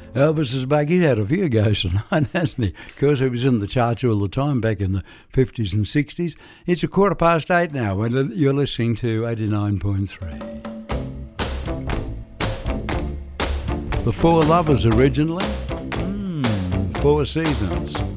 Elvis is back. He had a few goes tonight, hasn't he? Because he was in the charts all the time back in the 50s and 60s. It's 8:15 now when you're listening to 89.3. The Four Lovers originally. Four Seasons.